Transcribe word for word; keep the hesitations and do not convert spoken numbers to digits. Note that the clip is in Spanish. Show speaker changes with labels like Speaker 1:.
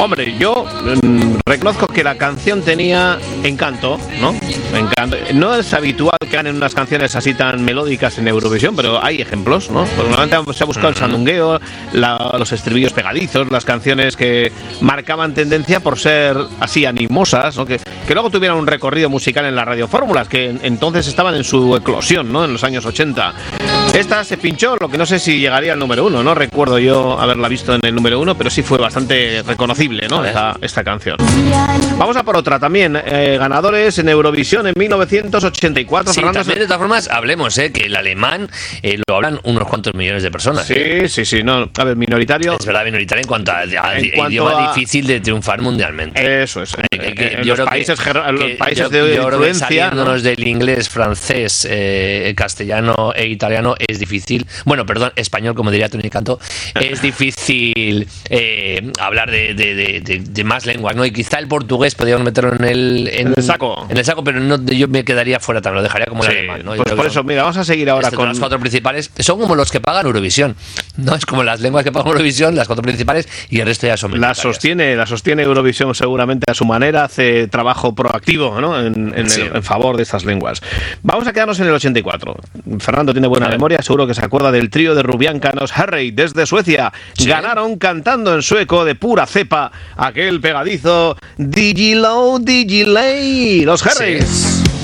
Speaker 1: Hombre, yo mmm, reconozco que la canción tenía encanto, ¿no? Encanto. No es habitual que hagan unas canciones así tan melódicas en Eurovisión, pero hay ejemplos, ¿no? Porque normalmente se ha buscado el sandungueo, la, los estribillos pegadizos, las canciones que marcaban tendencia por ser así animosas, ¿no? Que, que luego tuvieran un recorrido musical en las radiofórmulas, que en, entonces estaban en su eclosión, ¿no? En los años ochenta. Esta se pinchó, lo que no sé si llegaría al número uno, no recuerdo yo haberla visto en el número uno, pero sí fue bastante reconocible, ¿no? Esta, esta canción. Vamos a por otra también, eh, ganadores en Eurovisión en mil novecientos ochenta y cuatro.
Speaker 2: Sí, también, de todas formas, hablemos, ¿eh? Que el alemán eh, lo hablan unos cuantos millones de personas.
Speaker 1: Sí,
Speaker 2: ¿eh?
Speaker 1: sí, sí, no, a ver, minoritario.
Speaker 2: Es verdad, minoritario en cuanto a, a
Speaker 1: en cuanto
Speaker 2: idioma
Speaker 1: a...
Speaker 2: difícil de triunfar mundialmente.
Speaker 1: Eso es.
Speaker 2: Eh, que, que,
Speaker 1: en
Speaker 2: yo
Speaker 1: los países,
Speaker 2: que,
Speaker 1: los
Speaker 2: que
Speaker 1: países
Speaker 2: yo,
Speaker 1: de
Speaker 2: yo
Speaker 1: influencia,
Speaker 2: saliéndonos
Speaker 1: ¿no?
Speaker 2: del inglés, francés, eh, castellano e italiano es difícil. Bueno, perdón, español, como diría Tony Canto, es difícil eh, hablar de, de, de, de, de más lenguas, ¿no? Y quizá el portugués podríamos meterlo en el, en,
Speaker 1: en el saco.
Speaker 2: En el saco, pero no, yo me quedaría fuera también, lo dejaría como el sí, alemán, ¿no?
Speaker 1: Pues por eso, mira, vamos a seguir ahora
Speaker 2: este,
Speaker 1: con
Speaker 2: las cuatro principales. Son como los que pagan Eurovisión, no es como las lenguas que pagan Eurovisión, las cuatro principales, y el resto ya son
Speaker 1: la sostiene, la sostiene Eurovisión seguramente a su manera, hace trabajo proactivo, ¿no? En, en, sí. el, en favor de estas lenguas. Vamos a quedarnos en el ochenta y cuatro. Fernando tiene buena memoria, seguro que se acuerda del trío de rubiáncanos Harry desde Suecia. Sí. Ganaron cantando en sueco de pura cepa aquel pegadizo Digilo Digilei, los Harrys. Sí.